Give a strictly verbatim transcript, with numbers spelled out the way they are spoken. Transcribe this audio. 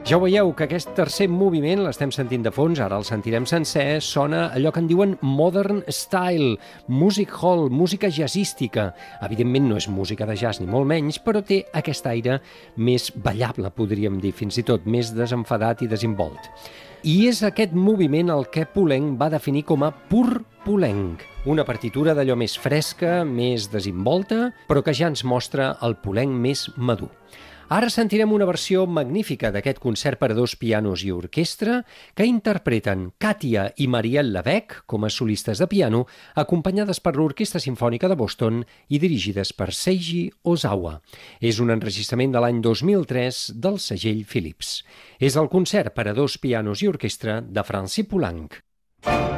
Ja ho veieu, que aquest tercer moviment l'estem sentint de fons, ara el sentirem sencer, sona allò que en diuen modern style, music hall, música jazzística. Evidentment no és música de jazz ni molt menys, però té aquest aire més ballable, podríem dir, fins i tot més desenfadat i desinvolt. I és aquest moviment el que Poulenc va definir com a pur Poulenc, una partitura d'allò més fresca, més desinvolta, però que ja ens mostra el Poulenc més madur. Ara sentirem una versió magnífica d'aquest concert per a dos pianos i orquestra que interpreten Katia i Marielle Levesque com a solistes de piano, acompanyades per l'Orquestra Simfònica de Boston i dirigides per Seiji Ozawa. És un enregistrament de l'any dos mil tres del segell Philips. És el concert per a dos pianos i orquestra de Francis Poulenc.